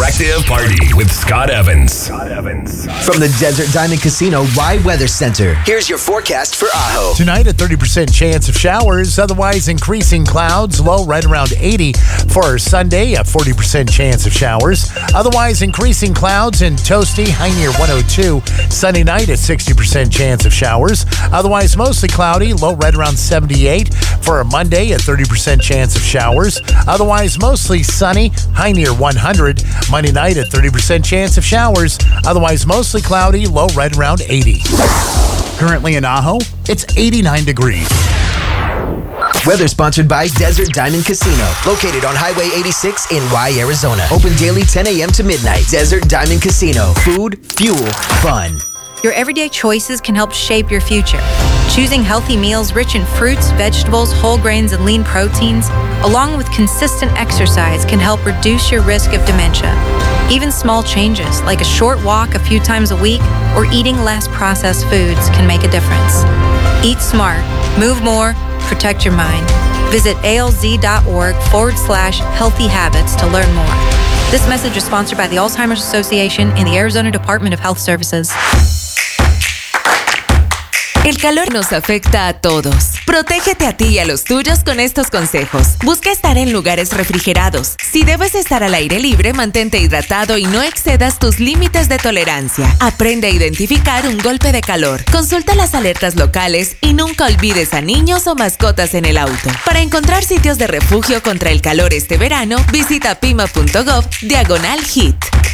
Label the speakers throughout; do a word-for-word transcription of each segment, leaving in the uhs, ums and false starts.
Speaker 1: Interactive Party with Scott Evans. Scott Evans.
Speaker 2: From the Desert Diamond Casino Y Weather Center, here's your forecast for Ajo.
Speaker 3: Tonight, a thirty percent chance of showers, otherwise increasing clouds, low right around eighty. For Sunday, a forty percent chance of showers, otherwise increasing clouds and toasty, high near one oh two. Sunday night, a sixty percent chance of showers, otherwise mostly cloudy, low right around seventy-eight. For a Monday, a thirty percent chance of showers, otherwise mostly sunny, high near one hundred. Monday night, a thirty percent chance of showers, otherwise mostly cloudy, low right around eighty. Currently in Ajo, it's eighty-nine degrees.
Speaker 2: Weather sponsored by Desert Diamond Casino, located on Highway eighty-six in Y, Arizona. Open daily ten a.m. to midnight. Desert Diamond Casino. Food, fuel, fun.
Speaker 4: Your everyday choices can help shape your future. Choosing healthy meals rich in fruits, vegetables, whole grains, and lean proteins, along with consistent exercise, can help reduce your risk of dementia. Even small changes, like a short walk a few times a week or eating less processed foods, can make a difference. Eat smart, move more, protect your mind. Visit alz.org forward slash healthy habits to learn more. This message is sponsored by the Alzheimer's Association and the Arizona Department of Health Services.
Speaker 5: El calor nos afecta a todos. Protégete a ti y a los tuyos con estos consejos. Busca estar en lugares refrigerados. Si debes estar al aire libre, mantente hidratado y no excedas tus límites de tolerancia. Aprende a identificar un golpe de calor. Consulta las alertas locales y nunca olvides a niños o mascotas en el auto. Para encontrar sitios de refugio contra el calor este verano, visita pima.gov diagonal hit.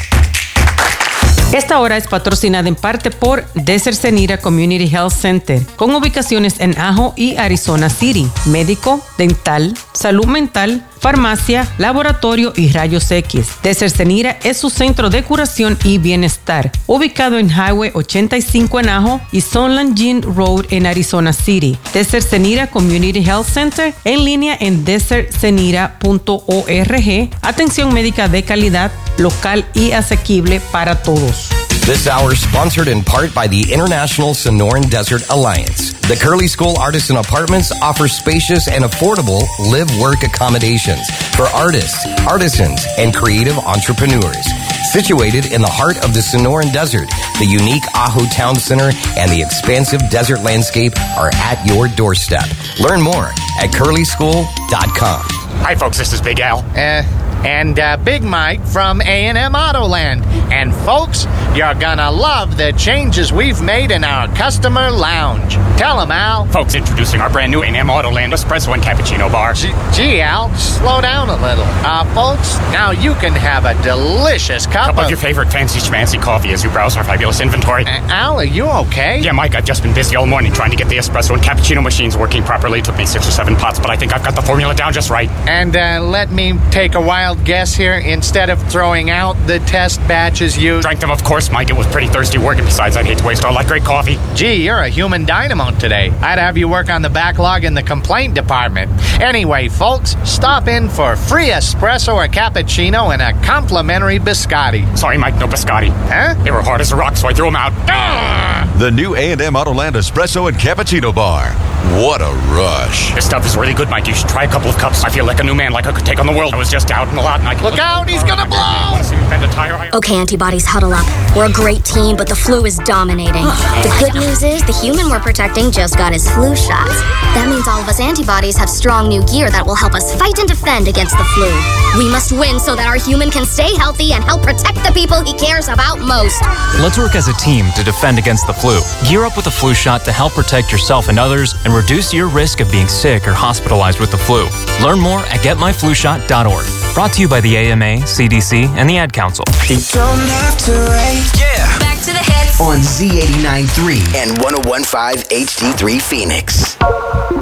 Speaker 6: Esta hora es patrocinada en parte por Desert Senira Community Health Center, con ubicaciones en Ajo y Arizona City. Médico, dental, salud mental, farmacia, laboratorio y rayos X. Desert Senira es su centro de curación y bienestar, ubicado en Highway ochenta y cinco en Ajo y Sunland Gin Road en Arizona City. Desert Senira Community Health Center, en línea en desert senira punto org. Atención médica de calidad, local y asequible para todos.
Speaker 7: This hour is sponsored in part by the International Sonoran Desert Alliance. The Curly School Artisan Apartments offer spacious and affordable live-work accommodations for artists, artisans, and creative entrepreneurs. Situated in the heart of the Sonoran Desert, the unique Ajo Town Center and the expansive desert landscape are at your doorstep. Learn more at curly school dot com.
Speaker 8: Hi, folks. This is Big Al.
Speaker 9: Uh, and uh, Big Mike from A and M Autoland. And, folks, you're gonna love the changes we've made in our customer lounge. Tell them, Al.
Speaker 8: Folks, introducing our brand new A and M Autoland Espresso and Cappuccino Bar.
Speaker 9: G- Gee, Al, slow down a little. Uh, folks, now you can have a delicious cup,
Speaker 8: Cup
Speaker 9: of...
Speaker 8: of your favorite fancy schmancy coffee as you browse our fabulous inventory.
Speaker 9: Uh, Al, are you okay?
Speaker 8: Yeah, Mike, I've just been busy all morning trying to get the espresso and cappuccino machines working properly. It took me six or seven pots, but I think I've got the formula down just right.
Speaker 9: And uh, let me take a wild guess here. Instead of throwing out the test batches you...
Speaker 8: Drank them, of course, Mike. It was pretty thirsty work, and besides, I'd hate to waste all that great coffee.
Speaker 9: Gee, you're a human dynamo today. I'd have you work on the backlog in the complaint department. Anyway, folks, stop in for free espresso or cappuccino and a complimentary biscotti.
Speaker 8: Sorry, Mike, no biscotti.
Speaker 9: Huh?
Speaker 8: They were hard as a rock, so I threw them out. Ah!
Speaker 10: The new A and M Autoland Espresso and Cappuccino Bar. What a rush.
Speaker 8: This stuff is really good, Mike. You should try a couple of cups. I feel like a new man, like I could take on the world. I was just out in the lot, and I could...
Speaker 9: Look out, he's gonna blow!
Speaker 11: Okay, antibodies, huddle up. We're a great team, but the flu is dominating. The good news is the human we're protecting just got his flu shot. That means all of us antibodies have strong new gear that will help us fight and defend against the flu. We must win so that our human can stay healthy and help protect the people he cares about most.
Speaker 12: Let's work as a team to defend against the flu. Gear up with a flu shot to help protect yourself and others and reduce your risk of being sick or hospitalized with the flu. Learn more at get my flu shot dot org. Brought to you by the A M A, C D C, and the Ad Council.
Speaker 2: You don't have to wait.
Speaker 1: Yeah.
Speaker 4: Back to the hits
Speaker 2: On Z eighty-nine point three and one oh one point five H D three Phoenix.